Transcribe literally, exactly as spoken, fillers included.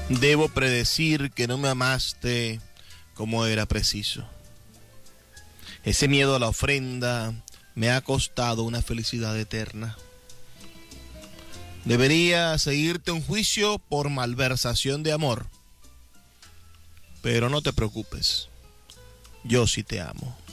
Debo predecir que no me amaste como era preciso. Ese miedo a la ofrenda me ha costado una felicidad eterna. Debería seguirte un juicio por malversación de amor. Pero no te preocupes, yo sí te amo.